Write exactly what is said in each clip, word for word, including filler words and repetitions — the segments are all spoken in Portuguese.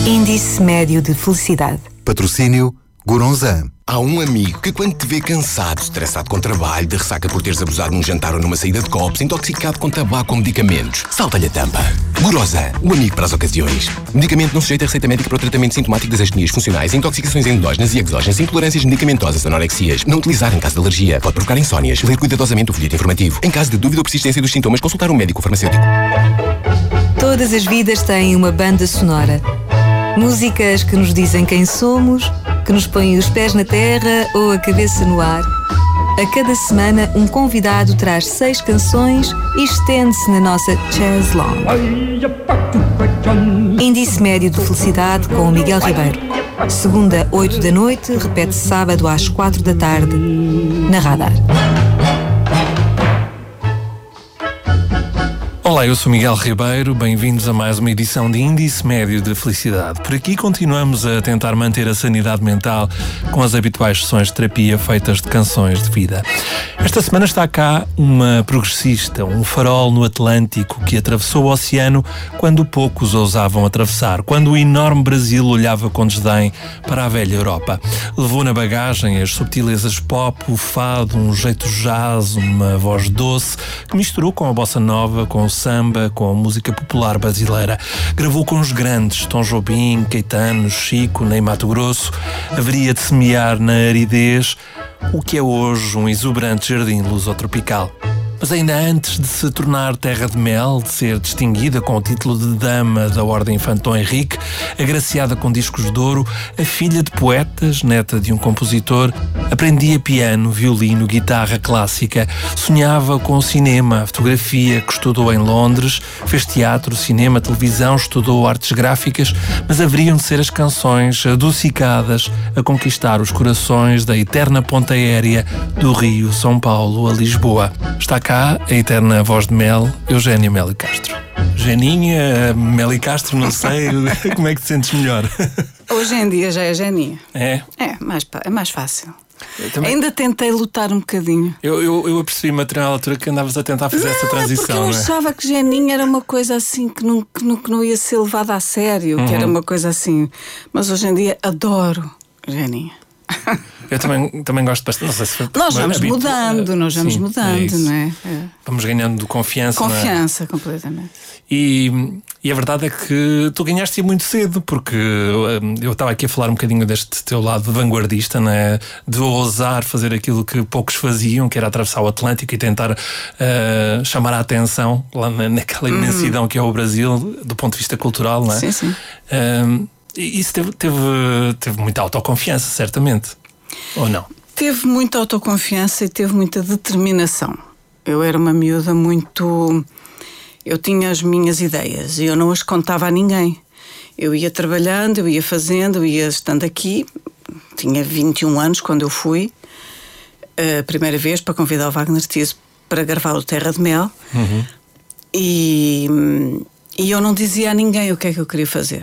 Índice médio de felicidade. Patrocínio Goronzan. Há um amigo que quando te vê cansado, estressado com trabalho, de ressaca por teres abusado num jantar ou numa saída de copos, intoxicado com tabaco ou medicamentos, salta-lhe a tampa. Goronzan, o amigo para as ocasiões. Medicamento não sujeito a receita médica para o tratamento sintomático das astenias funcionais, intoxicações endógenas e exógenas, intolerâncias medicamentosas, anorexias. Não utilizar em caso de alergia. Pode provocar insónias. Ler cuidadosamente o folheto informativo. Em caso de dúvida ou persistência dos sintomas, consultar um médico farmacêutico. Todas as vidas têm uma banda sonora. Músicas que nos dizem quem somos, que nos põem os pés na terra ou a cabeça no ar. A cada semana, um convidado traz seis canções e estende-se na nossa Jazz Lounge. Índice médio de felicidade com o Miguel Ribeiro. Segunda, oito da noite, repete sábado às quatro da tarde, na Radar. Olá, eu sou Miguel Ribeiro, bem-vindos a mais uma edição de Índice Médio de Felicidade. Por aqui continuamos a tentar manter a sanidade mental com as habituais sessões de terapia feitas de canções de vida. Esta semana está cá uma progressista, um farol no Atlântico que atravessou o oceano quando poucos ousavam atravessar, quando o enorme Brasil olhava com desdém para a velha Europa. Levou na bagagem as subtilezas pop, o fado, um jeito jazz, uma voz doce, que misturou com a bossa nova, com o samba, com a música popular brasileira. Gravou com os grandes, Tom Jobim, Caetano, Chico, Ney Matogrosso. Haveria de semear na aridez o que é hoje um exuberante jardim lusotropical. Mas ainda antes de se tornar terra de mel, de ser distinguida com o título de Dama da Ordem Infante Dom Henrique, agraciada com discos de ouro, a filha de poetas, neta de um compositor, aprendia piano, violino, guitarra clássica, sonhava com o cinema, a fotografia, que estudou em Londres, fez teatro, cinema, televisão, estudou artes gráficas, mas haveriam de ser as canções adocicadas a conquistar os corações da eterna ponta aérea do Rio, São Paulo a Lisboa. Está cá a eterna voz de mel, Eugénia Meli Castro. Geninha, Meli Castro, não sei, como é que te sentes melhor? Hoje em dia já é Geninha. É? É, mais, é mais fácil. Também... Ainda tentei lutar um bocadinho. Eu, eu, eu apercebi-me a altura que andavas a tentar fazer não, essa transição. É porque eu não é? achava que Geninha era uma coisa assim que não, que não, que não ia ser levada a sério, uhum. que era uma coisa assim. Mas hoje em dia adoro Geninha. Eu também, também gosto bastante. Não sei se foi nós vamos habito, mudando, nós vamos sim, mudando, é não é? é? Vamos ganhando confiança. Confiança, não é? completamente. E, e a verdade é que tu ganhaste muito cedo, porque eu estava aqui a falar um bocadinho deste teu lado vanguardista, não é? De ousar fazer aquilo que poucos faziam, que era atravessar o Atlântico e tentar uh, chamar a atenção lá na, naquela imensidão uhum. que é o Brasil, do ponto de vista cultural, não é? Sim, sim. Uh, Isso teve, teve, teve muita autoconfiança, certamente. Ou não? Teve muita autoconfiança e teve muita determinação. Eu era uma miúda muito... Eu tinha as minhas ideias e eu não as contava a ninguém. Eu ia trabalhando, eu ia fazendo, eu ia estando aqui. Tinha vinte e um anos quando eu fui a primeira vez para convidar o Wagner Tiso para gravar o Terra de Mel. Uhum. E, e eu não dizia a ninguém o que é que eu queria fazer.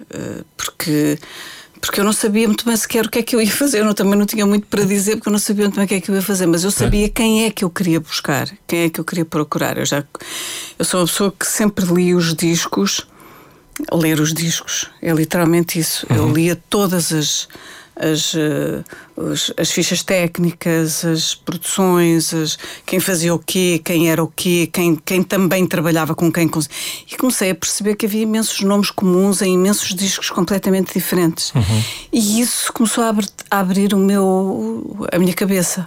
Porque, porque eu não sabia muito bem sequer o que é que eu ia fazer. Eu não, também não tinha muito para dizer, porque eu não sabia muito bem o que é que eu ia fazer. Mas eu sabia quem é que eu queria buscar, quem é que eu queria procurar. Eu, já, eu sou uma pessoa que sempre li os discos. Ler os discos é literalmente isso. Uhum. Eu lia todas as, as, as, as fichas técnicas, as produções, as, quem fazia o quê, quem era o quê, quem, quem também trabalhava com quem. E comecei a perceber que havia imensos nomes comuns em imensos discos completamente diferentes. Uhum. E isso começou a, abrir, a abrir o meu, a minha cabeça.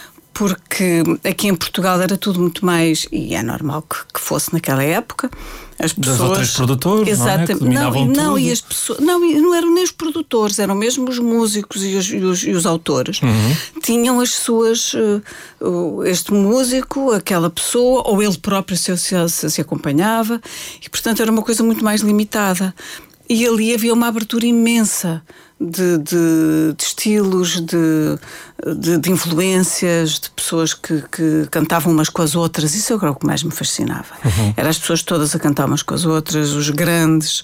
Porque aqui em Portugal era tudo muito mais, e é normal que, que fosse naquela época, as pessoas... Das outras produtores, exatamente, não é? Que dominavam não, não, tudo. E as pessoas, não, não eram nem os produtores, eram mesmo os músicos e os, e os, e os autores. Uhum. Tinham as suas... Uh, este músico, aquela pessoa, ou ele próprio se, se, se acompanhava, e portanto era uma coisa muito mais limitada. E ali havia uma abertura imensa de, de, de estilos, de, de, de influências, de pessoas que, que cantavam umas com as outras. Isso era o que mais me fascinava. Uhum. Eram as pessoas todas a cantar umas com as outras, os grandes,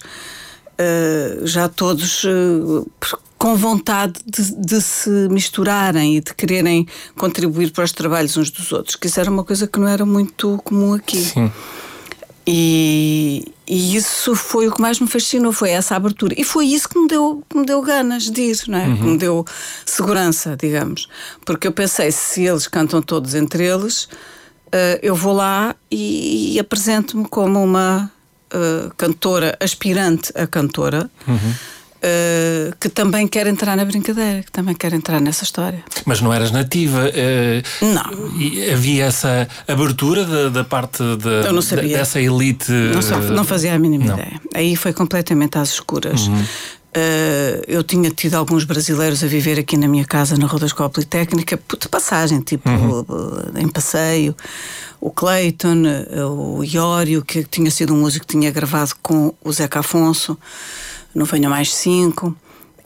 uh, já todos uh, com vontade de, de se misturarem e de quererem contribuir para os trabalhos uns dos outros, que isso era uma coisa que não era muito comum aqui. Sim. E, e isso foi o que mais me fascinou, foi essa abertura. E foi isso que me deu, que me deu ganas de ir, não é? Uhum. Que me deu segurança, digamos. Porque eu pensei, se eles cantam todos entre eles, uh, eu vou lá e, e apresento-me como uma uh, cantora, aspirante a cantora, uhum. Uh, que também quer entrar na brincadeira, que também quer entrar nessa história. Mas não eras nativa? Uh, não. E havia essa abertura da, da parte de, eu não sabia. dessa elite? Não, só, não fazia a mínima não. ideia. Aí foi completamente às escuras. Uhum. Uh, eu tinha tido alguns brasileiros a viver aqui na minha casa, na Rua da Escola Politécnica, de passagem, tipo uhum. em passeio. O Clayton, o Iório, que tinha sido um músico que tinha gravado com o Zeca Afonso, no Venha Mais Cinco,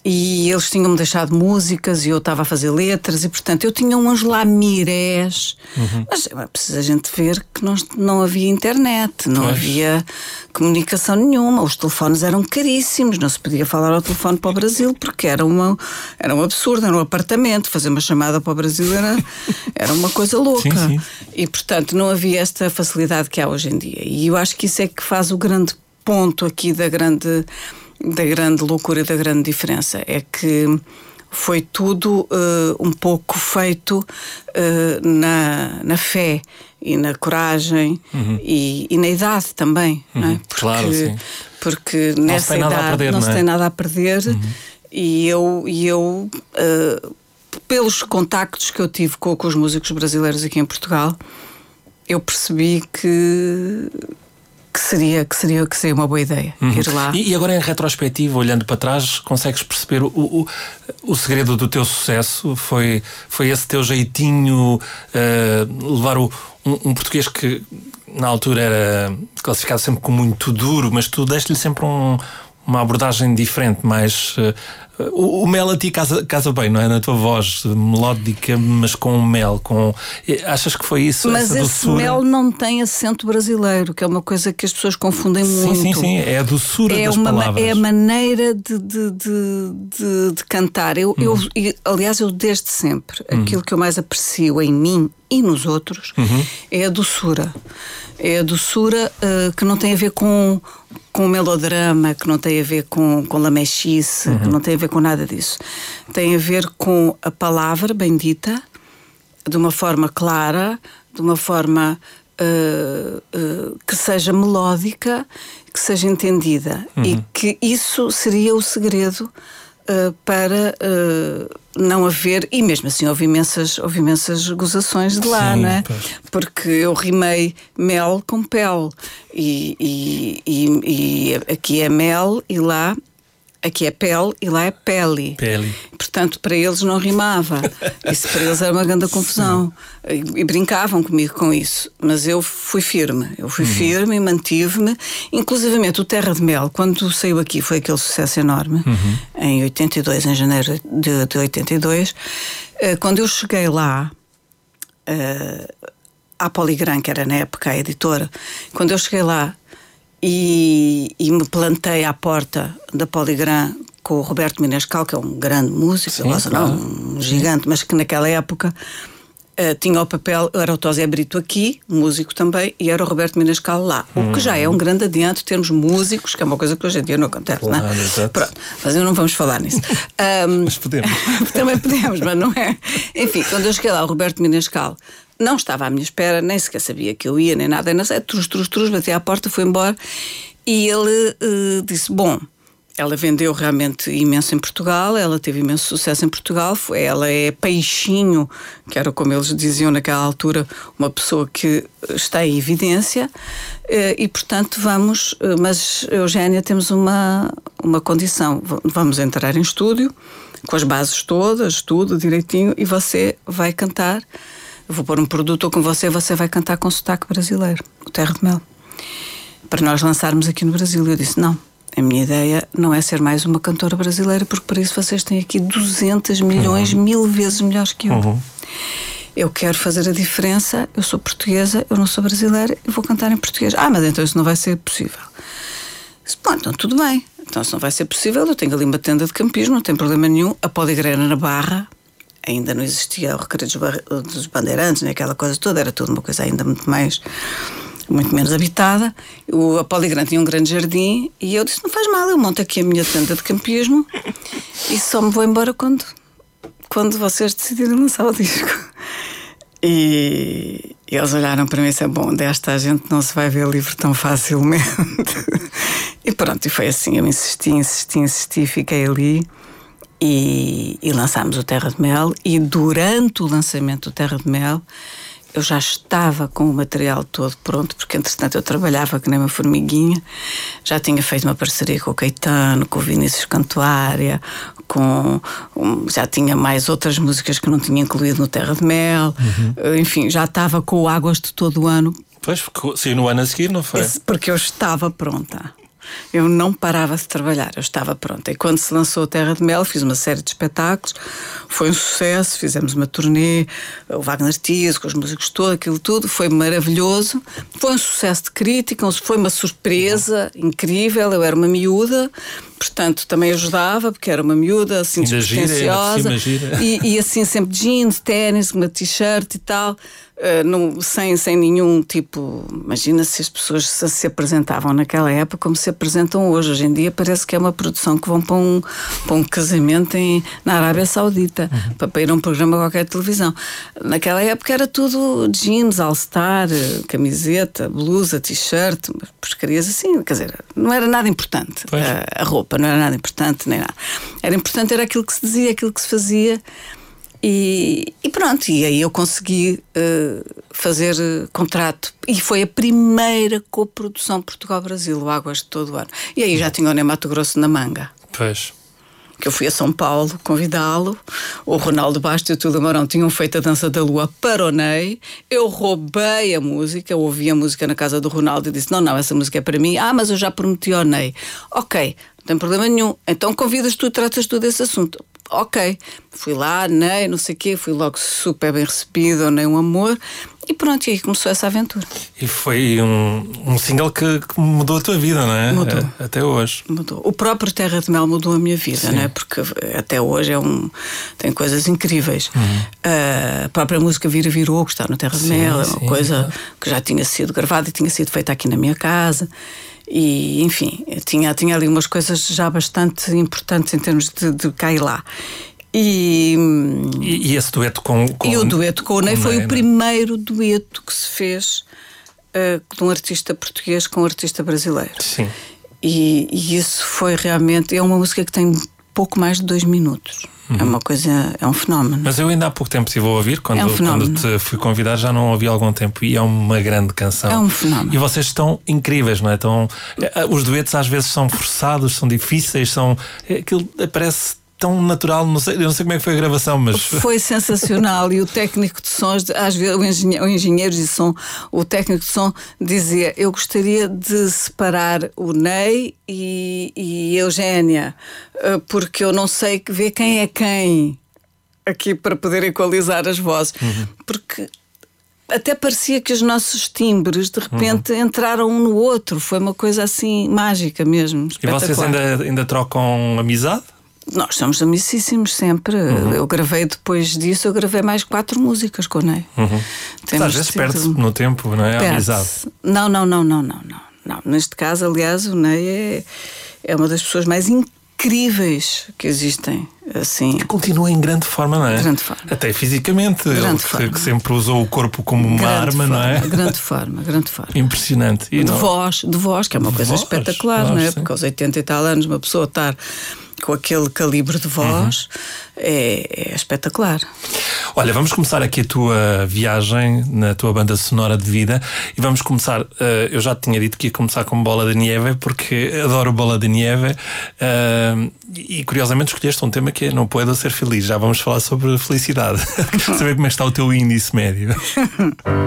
e eles tinham-me deixado músicas e eu estava a fazer letras, e portanto eu tinha uns lamirés, uhum. mas é preciso a gente ver que não, não havia internet, não pois. havia comunicação nenhuma, os telefones eram caríssimos, não se podia falar ao telefone para o Brasil porque era, uma, era um absurdo, era um apartamento, fazer uma chamada para o Brasil era, era uma coisa louca. Sim, sim. E portanto não havia esta facilidade que há hoje em dia, e eu acho que isso é que faz o grande ponto aqui da grande da grande loucura e da grande diferença, é que foi tudo uh, um pouco feito uh, na, na fé e na coragem uhum. e, e na idade também, uhum. não é? Porque, claro, sim. Porque não nessa idade perder, não, não se é? tem nada a perder uhum. e eu, e eu uh, pelos contactos que eu tive com, com os músicos brasileiros aqui em Portugal, eu percebi que Que seria, que, seria, que seria uma boa ideia uhum. ir lá. E, e agora em retrospectiva, olhando para trás, consegues perceber o, o, o segredo do teu sucesso? Foi, foi esse teu jeitinho, uh, levar o, um, um português que na altura era classificado sempre como muito duro, mas tu deste-lhe sempre um, uma abordagem diferente, mais... Uh, o, o mel a ti casa, casa bem, não é? Na tua voz melódica, mas com mel, com... Achas que foi isso? Mas essa esse doçura? Mel não tem acento brasileiro, que é uma coisa que as pessoas confundem sim, muito. Sim, sim, é a doçura é das uma, palavras. É a maneira de, de, de, de, de cantar. Eu, uhum. eu, aliás, eu desde sempre, uhum. aquilo que eu mais aprecio em mim e nos outros uhum. é a doçura. É a doçura uh, que não tem a ver com, com melodrama, que não tem a ver com, com lamechice, uhum. que não tem a ver com nada disso. Tem a ver com a palavra bendita, de uma forma clara, de uma forma uh, uh, que seja melódica, que seja entendida. Uhum. E que isso seria o segredo uh, para uh, não haver... E mesmo assim houve imensas, houve imensas gozações de lá, sim, não é? Pois. Porque eu rimei mel com pele. E, e, e, e aqui é mel e lá... Aqui é pele e lá é pele. Pele. Portanto, para eles não rimava. Isso para eles era uma grande confusão. E, e brincavam comigo com isso. Mas eu fui firme. Eu fui uhum. firme e mantive-me. Inclusivamente o Terra de Mel, quando saiu aqui, foi aquele sucesso enorme. Uhum. Em oitenta e dois, em janeiro de, de oitenta e dois. Quando eu cheguei lá, à Poligram, que era na época a editora, quando eu cheguei lá, E, e me plantei à porta da Poligram com o Roberto Menescal, que é um grande músico, sim, claro. não, um gigante, mas que naquela época uh, tinha o papel, era o Tosé Brito aqui, músico também, e era o Roberto Menescal lá. Hum. O que já é um grande adianto termos músicos, que é uma coisa que hoje em dia não acontece, claro, não é? Exato. Pronto, mas não vamos falar nisso. Um, mas podemos. Também podemos, mas não é. Enfim, quando eu cheguei lá, o Roberto Menescal não estava à minha espera, nem sequer sabia que eu ia, nem nada, nem sei, trus, trus, trus, bati à porta, foi embora, e ele uh, disse, bom, ela vendeu realmente imenso em Portugal, ela teve imenso sucesso em Portugal, foi, ela é peixinho, que era como eles diziam naquela altura, uma pessoa que está em evidência, uh, e portanto vamos, uh, mas Eugénia, temos uma, uma condição, vamos entrar em estúdio, com as bases todas, tudo direitinho, e você vai cantar. Eu vou pôr um produto com você, você vai cantar com sotaque brasileiro, o Terra de Mel, para nós lançarmos aqui no Brasil. Eu disse, não, a minha ideia não é ser mais uma cantora brasileira, porque para isso vocês têm aqui duzentos milhões, uhum. mil vezes melhores que eu. Uhum. Eu quero fazer a diferença, eu sou portuguesa, eu não sou brasileira, e vou cantar em português. Ah, mas então isso não vai ser possível. Disse, bom, então tudo bem, então se não vai ser possível, eu tenho ali uma tenda de campismo, não tem problema nenhum, a Poligram na Barra. Ainda não existia o Recreio dos Bandeirantes, nem aquela coisa toda, era tudo uma coisa ainda muito mais muito menos habitada. O, a Poligrã tinha um grande jardim e eu disse, não faz mal, eu monto aqui a minha tenda de campismo e só me vou embora quando, quando vocês decidirem lançar o disco. E, e eles olharam para mim e disseram, bom, desta a gente não se vai ver livre tão facilmente. E pronto, e foi assim, eu insisti, insisti, insisti, fiquei ali e, e lançámos o Terra de Mel. E durante o lançamento do Terra de Mel eu já estava com o material todo pronto, porque entretanto eu trabalhava que nem uma formiguinha, já tinha feito uma parceria com o Caetano, com o Vinícius Cantuária, com, um, já tinha mais outras músicas que eu não tinha incluído no Terra de Mel, uhum. Enfim, já estava com o Águas de Todo o Ano. Pois, sim, no ano a seguir, não foi? Porque eu estava pronta. Eu não parava de trabalhar, eu estava pronta. E quando se lançou o Terra de Mel, fiz uma série de espetáculos, foi um sucesso, fizemos uma turnê, o Wagner Tiso, com os músicos todos, aquilo tudo, foi maravilhoso. Foi um sucesso de crítica, foi uma surpresa incrível, eu era uma miúda, portanto também ajudava, porque era uma miúda assim despretensiosa, e, e assim sempre jeans, ténis, uma t-shirt e tal. Uh, não, sem, sem nenhum tipo. Imagina se as pessoas se, se apresentavam naquela época como se apresentam hoje. Hoje em dia parece que é uma produção que vão para um, para um casamento em, na Arábia Saudita, uhum. para, para ir a um programa qualquer de televisão. Naquela época era tudo jeans, all-star, camiseta, blusa, t-shirt, porcarias assim. Quer dizer, não era nada importante. A, a roupa não era nada importante, nem nada. Era importante, era aquilo que se dizia, aquilo que se fazia. E, e pronto, e aí eu consegui uh, fazer uh, contrato. E foi a primeira coprodução Portugal-Brasil, o Águas de Todo o Ano. E aí já tinha o Ney Matogrosso na manga. Pois. Que eu fui a São Paulo convidá-lo. O Ronaldo Bastos e o Túlio Mourão tinham feito a Dança da Lua para o Ney. Eu roubei a música, eu ouvi a música na casa do Ronaldo e disse, não, não, essa música é para mim. Ah, mas eu já prometi ao Ney. Ok, não tem problema nenhum. Então convidas tu e tratas tu desse assunto. Ok, fui lá, Ney, não sei o quê, fui logo super bem recebido, Ney, um amor, e pronto, e aí começou essa aventura. E foi um, um single que, que mudou a tua vida, não é? Mudou. É, até hoje. Mudou. O próprio Terra de Mel mudou a minha vida, Sim. não é? Porque até hoje é um, tem coisas incríveis. Uhum. Uh, a própria música Vira Virou, que está no Terra de sim, Mel, é uma sim, coisa claro. Que já tinha sido gravada e tinha sido feita aqui na minha casa. E, enfim, tinha, tinha ali umas coisas já bastante importantes em termos de, de cá e lá. E, e, e esse dueto com, com E o dueto com o Ney foi Ney, o primeiro dueto que se fez uh, de um artista português com um artista brasileiro. Sim. E, e isso foi realmente... É uma música que tem pouco mais de dois minutos. Uhum. É uma coisa, é um fenómeno. Mas eu ainda há pouco tempo estive a ouvir, quando, é um quando te fui convidar, já não ouvi há algum tempo, e é uma grande canção. É um fenómeno. E vocês estão incríveis, não é? Estão, os duetos às vezes são forçados, são difíceis, são, aquilo parece tão natural, não sei, eu não sei como é que foi a gravação, mas... Foi sensacional. E o técnico de sons, às vezes o engenheiro, o engenheiro de som, o técnico de som dizia, eu gostaria de separar o Ney e, e Eugénia, porque eu não sei ver quem é quem aqui para poder equalizar as vozes. Uhum. Porque até parecia que os nossos timbres de repente uhum. entraram um no outro. Foi uma coisa assim mágica mesmo. E vocês ainda, ainda trocam amizade? Nós somos amicíssimos sempre. Uhum. Eu gravei depois disso, eu gravei mais quatro músicas com o Ney. Uhum. Às vezes perde-se no tempo, não é? A amizade. Não, não, não, não, não, não, não. Neste caso, aliás, o Ney é, é uma das pessoas mais incríveis que existem. Assim. E continua em grande forma, não é? Grande forma. Até fisicamente. Grande ele forma. Que, que sempre usou o corpo como uma grande arma, forma, não é? Grande forma, grande forma. Impressionante. E de não... voz, de voz, que é uma de coisa voz, espetacular, voz, não é? sim. Porque aos oitenta e tal anos uma pessoa estar com aquele calibre de voz uhum. é, é espetacular. Olha, vamos começar aqui a tua viagem na tua banda sonora de vida e vamos começar, uh, eu já te tinha dito que ia começar com Bola de Nieve porque adoro Bola de Nieve uh, e curiosamente escolheste um tema que é Não Puedo Ser Feliz. Já vamos falar sobre felicidade. Saber como é que está o teu índice médio.